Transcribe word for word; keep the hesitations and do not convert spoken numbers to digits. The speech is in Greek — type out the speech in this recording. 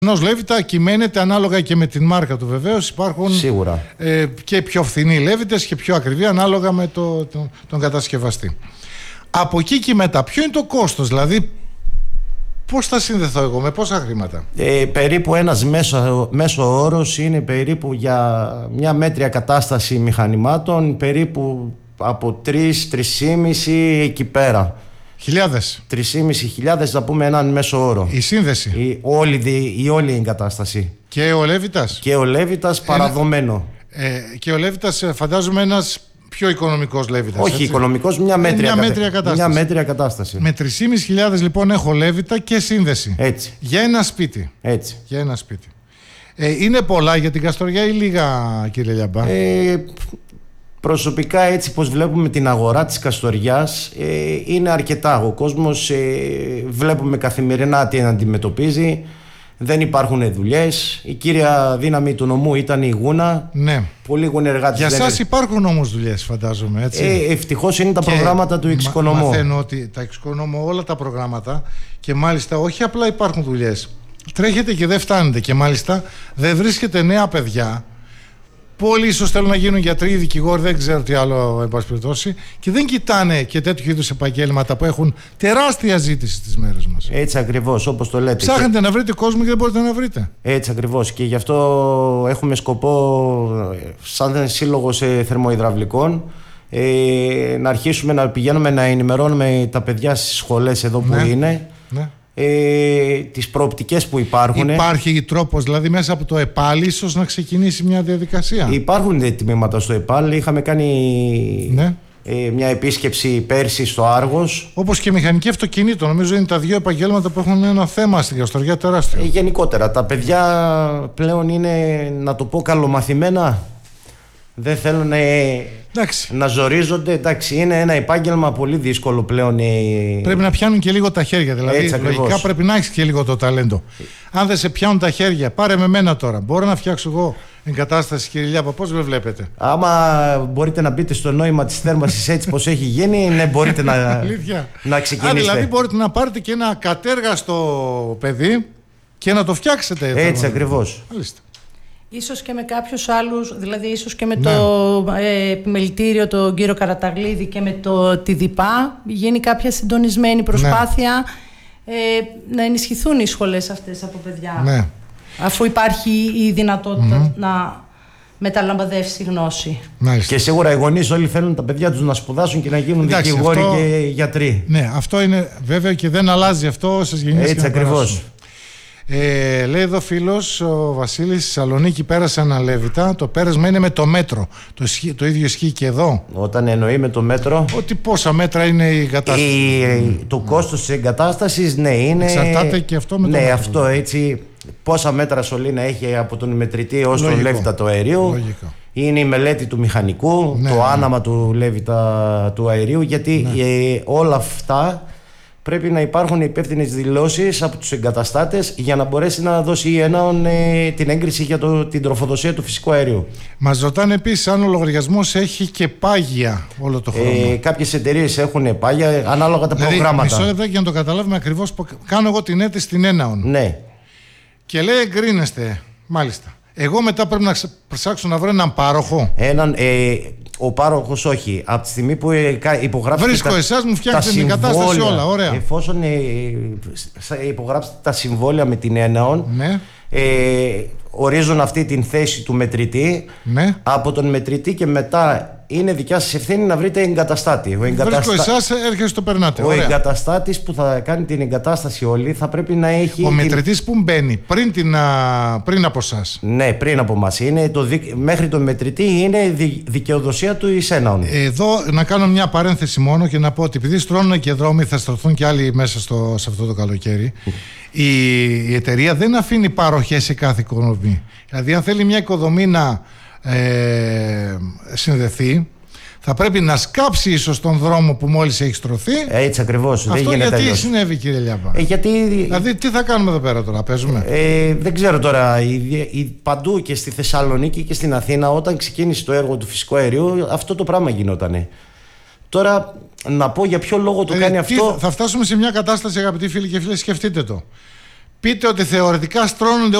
Ενός Λέβητα κυμαίνεται ανάλογα και με την μάρκα του, βεβαίως. Υπάρχουν σίγουρα ε, και πιο φθηνοί Λέβητες και πιο ακριβοί ανάλογα με το, το, τον κατασκευαστή. Από εκεί και μετά, ποιο είναι το κόστος, δηλαδή πώς θα συνδεθώ εγώ, με πόσα χρήματα? Ε, περίπου ένας μέσο, μέσο όρος είναι περίπου για μια μέτρια κατάσταση μηχανημάτων, περίπου από τρεις, τρεις και μισό εκεί πέρα. Χιλιάδες. τρεις και μισό χιλιάδες θα πούμε έναν μέσο όρο. Η σύνδεση. Η όλη, η όλη εγκατάσταση. Και ο Λέβητας. Και ο Λέβητας παραδομένο. Ε, και ο Λέβητας φαντάζομαι ένας πιο οικονομικός Λέβητας. Όχι οικονομικός, μια μέτρια, μια μέτρια κατάσταση. Μια μέτρια κατάσταση. Με τρεις και μισό χιλιάδες λοιπόν έχω Λέβητα και σύνδεση. Έτσι. Για ένα σπίτι. Έτσι. Για ένα σπίτι. Ε, είναι πολλά για την Καστοριά ή λίγα, κύριε Λιαμπά? Ε, προσωπικά, έτσι πως βλέπουμε την αγορά της Καστοριάς, ε, είναι αρκετά. Ο κόσμος ε, βλέπουμε καθημερινά τι αντιμετωπίζει. Δεν υπάρχουν δουλειές. Η κύρια δύναμη του νομού ήταν η Γούνα. Ναι. Πολλοί γουνεργάτες. Για δεν... σας υπάρχουν όμως δουλειές, φαντάζομαι, έτσι. Ε, ευτυχώς είναι τα και προγράμματα του εξοικονομώ. Μαθαίνω ότι τα εξοικονομώ όλα τα προγράμματα και μάλιστα όχι απλά υπάρχουν δουλειές. Τρέχετε και δεν φτάνετε και μάλιστα δεν βρίσκετε νέα παιδιά. Πολλοί ίσως θέλουν να γίνουν γιατροί, δικηγόροι, δεν ξέρω τι άλλο, εν πάση περιπτώσει, και δεν κοιτάνε και τέτοιου είδους επαγγέλματα που έχουν τεράστια ζήτηση στις μέρες μας. Έτσι ακριβώς, όπως το λέτε. Ψάχνετε και... να βρείτε κόσμο και δεν μπορείτε να βρείτε. Έτσι ακριβώς. Και γι' αυτό έχουμε σκοπό, σαν σύλλογος θερμοϊδραυλικών, ε, να αρχίσουμε να πηγαίνουμε να ενημερώνουμε τα παιδιά στις σχολές εδώ που ναι. είναι. Ναι. Ε, τις προοπτικές που υπάρχουν. Υπάρχει τρόπος δηλαδή μέσα από το ΕΠΑΛ ίσως να ξεκινήσει μια διαδικασία? Υπάρχουν τμήματα στο ΕΠΑΛ. Είχαμε κάνει ναι. ε, μια επίσκεψη πέρσι στο Άργος. Όπως και μηχανική αυτοκινήτων. Νομίζω είναι τα δύο επαγγέλματα που έχουν ένα θέμα στην Καστοριά τεράστιο. ε, Γενικότερα τα παιδιά πλέον είναι, να το πω, καλομαθημένα. Δεν θέλουν ε, να ζορίζονται. Εντάξει, είναι ένα επάγγελμα πολύ δύσκολο πλέον. Ε, πρέπει να πιάνουν και λίγο τα χέρια. Δηλαδή, έτσι, λογικά ακριβώς. πρέπει να έχεις και λίγο το ταλέντο. Αν δεν σε πιάνουν τα χέρια, πάρε με μένα τώρα. Μπορώ να φτιάξω εγώ εγκατάσταση, κύριε Λιάπα? Πώς με βλέπετε? Άμα μπορείτε να μπείτε στο νόημα της θέρμανσης έτσι πως έχει γίνει, ναι, μπορείτε να, να ξεκινήσετε. Αν δηλαδή μπορείτε να πάρετε και ένα κατέργαστο παιδί και να το φτιάξετε. Έτσι ακριβώς. Μάλιστα. Ίσως και με κάποιους άλλους, δηλαδή ίσως και με ναι. το ε, επιμελητήριο, τον κύριο Καραταγλίδη και με το ΤΙΔΙΠΑ γίνει κάποια συντονισμένη προσπάθεια ναι. ε, να ενισχυθούν οι σχολές αυτές από παιδιά. Ναι. Αφού υπάρχει η δυνατότητα mm-hmm. να μεταλαμπαδεύσει γνώση. Μάλιστα. Και σίγουρα οι γονείς όλοι θέλουν τα παιδιά τους να σπουδάσουν και να γίνουν εντάξει, δικηγόροι αυτό... και γιατροί. Ναι, αυτό είναι βέβαιο και δεν αλλάζει αυτό όσες γενιές. Έτσι ακριβώς. Ε, λέει εδώ φίλος ο Βασίλης, στη Θεσσαλονίκη πέρασε ένα Λέβητα. Το πέρασμα είναι με το μέτρο. Το, ισχύ, το ίδιο ισχύει και εδώ. Όταν εννοεί με το μέτρο, ότι πόσα μέτρα είναι η εγκατάσταση. Η, το κόστος της εγκατάστασης, ναι, είναι. Εξαρτάται και αυτό με το ναι, μέτρο. αυτό έτσι. Πόσα μέτρα σωλήνα έχει από τον μετρητή ως τον Λέβητα του αερίου. Λογικό. Είναι η μελέτη του μηχανικού, ναι, το ναι. άναμα του Λέβητα του αερίου. Γιατί ναι. ε, όλα αυτά. Πρέπει να υπάρχουν υπεύθυνες δηλώσεις από τους εγκαταστάτες για να μπορέσει να δώσει η ΕΝΑΟΝ ε, την έγκριση για το, την τροφοδοσία του φυσικού αερίου. Μας ρωτάνε επίσης αν ο λογαριασμός έχει και πάγια όλο το χρόνο. Ε, κάποιες εταιρείες έχουν πάγια ανάλογα τα δηλαδή, προγράμματα. Μισό λεπτό για να το καταλάβουμε ακριβώς. Κάνω εγώ την αίτηση στην ΕΝΑΟΝ. Ναι. Και λέει εγκρίνεστε. Μάλιστα. Εγώ μετά πρέπει να ψάξω να βρω έναν πάροχο. Έναν. Ε, Ο πάροχος όχι. Από τη στιγμή που υπογράψετε. Βρίσκω τα, εσάς, μου φτιάξετε την κατάσταση όλα. Ωραία. Εφόσον ε, υπογράψετε τα συμβόλαια με την ΕΝΑΟΝ, ναι. ε, ορίζουν αυτή την θέση του μετρητή. Ναι. Από τον μετρητή και μετά είναι δικιά σας ευθύνη να βρείτε εγκαταστάτη. Ο εγκαταστα... Βρίσκω εσάς, έρχεστε το περνάτε. Ο Ωραία. εγκαταστάτης που θα κάνει την εγκατάσταση όλη θα πρέπει να έχει. Ο την... μετρητής που μπαίνει πριν, την, πριν από εσάς. Ναι, πριν από εμάς. Δι... Μέχρι τον μετρητή είναι δι... δικαιοδοσία του ΕΝΑΟΝ. Εδώ να κάνω μια παρένθεση μόνο και να πω ότι επειδή στρώνουν και δρόμοι, θα στρωθούν και άλλοι μέσα στο... σε αυτό το καλοκαίρι. η... η εταιρεία δεν αφήνει παροχές σε κάθε οικοδομή. Δηλαδή, αν θέλει μια οικοδομή να ε... συνδεθεί, θα πρέπει να σκάψει ίσως τον δρόμο που μόλις έχει στρωθεί. Έτσι ακριβώς. Αυτό δεν γιατί αλλιώς. συνέβη, κύριε Λιάπα? Ε, γιατί... Δηλαδή τι θα κάνουμε εδώ πέρα τώρα, παίζουμε? Ε, δεν ξέρω τώρα. Η, η, παντού και στη Θεσσαλονίκη και στην Αθήνα, όταν ξεκίνησε το έργο του φυσικού αερίου, αυτό το πράγμα γινότανε. Τώρα να πω για ποιο λόγο το ε, κάνει τι, αυτό. Θα φτάσουμε σε μια κατάσταση, αγαπητοί φίλοι και φίλες, σκεφτείτε το. πείτε ότι θεωρητικά στρώνονται